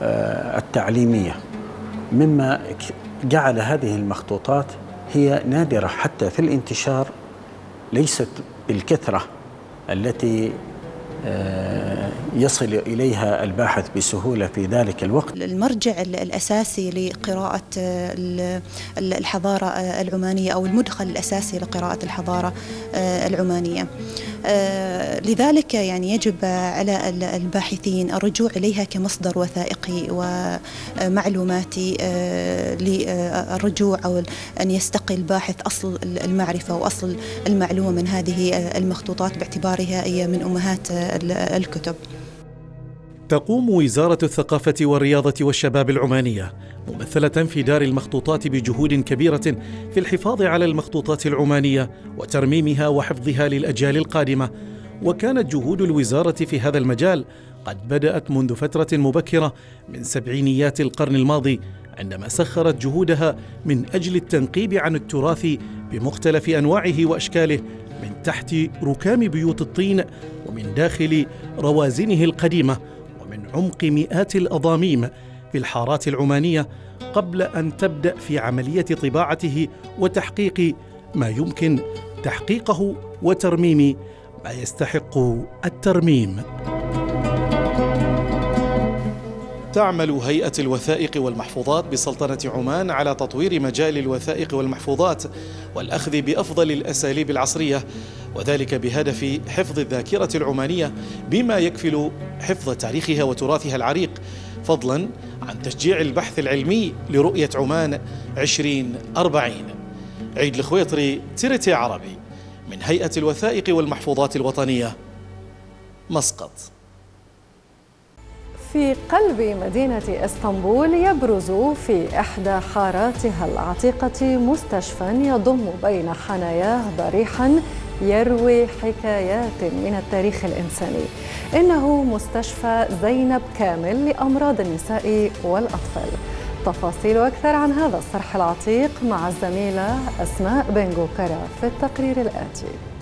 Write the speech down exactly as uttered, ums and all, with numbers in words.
التعليمية، مما جعل هذه المخطوطات هي نادرة حتى في الانتشار، ليست بالكثرة التي يصل إليها الباحث بسهولة في ذلك الوقت. المرجع الأساسي لقراءة الحضارة العمانية أو المدخل الأساسي لقراءة الحضارة العمانية، لذلك يعني يجب على الباحثين الرجوع إليها كمصدر وثائقي ومعلوماتي للرجوع أو أن يستقي الباحث أصل المعرفة وأصل المعلومة من هذه المخطوطات باعتبارها هي من أمهات الكتب. تقوم وزارة الثقافة والرياضة والشباب العمانية ممثلة في دار المخطوطات بجهود كبيرة في الحفاظ على المخطوطات العمانية وترميمها وحفظها للأجيال القادمة. وكانت جهود الوزارة في هذا المجال قد بدأت منذ فترة مبكرة من سبعينيات القرن الماضي، عندما سخرت جهودها من أجل التنقيب عن التراث بمختلف أنواعه وأشكاله، من تحت ركام بيوت الطين ومن داخل روازنه القديمة ومن عمق مئات الأضاميم في الحارات العمانية، قبل أن تبدأ في عملية طباعته وتحقيق ما يمكن تحقيقه وترميم ما يستحق الترميم. تعمل هيئة الوثائق والمحفوظات بسلطنة عمان على تطوير مجال الوثائق والمحفوظات والأخذ بأفضل الأساليب العصرية، وذلك بهدف حفظ الذاكرة العمانية بما يكفل حفظ تاريخها وتراثها العريق، فضلا عن تشجيع البحث العلمي لرؤية عمان عشرين أربعين. عيد الخويطري، ترتي عربي، من هيئة الوثائق والمحفوظات الوطنية، مسقط. في قلب مدينة اسطنبول يبرز في إحدى حاراتها العتيقة مستشفى يضم بين حناياه ضريحا يروي حكايات من التاريخ الإنساني. إنه مستشفى زينب كامل لأمراض النساء والأطفال. تفاصيل أكثر عن هذا الصرح العتيق مع الزميلة أسماء بنغوكرة في التقرير الآتي.